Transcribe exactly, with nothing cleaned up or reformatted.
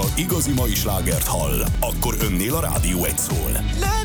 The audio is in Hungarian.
igazi mai slágert hall, akkor önnél a Rádió egy szól.